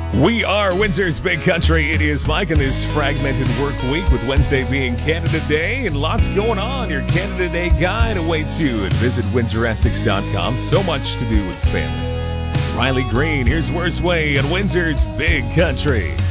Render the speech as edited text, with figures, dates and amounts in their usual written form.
We are Windsor's Big Country. It is Mike in this fragmented work week with Wednesday being Canada Day and lots going on. Your Canada Day guide awaits you at visitwindsoressex.com. So much to do with family. Riley Green, here's Worst Way at Windsor's Big Country.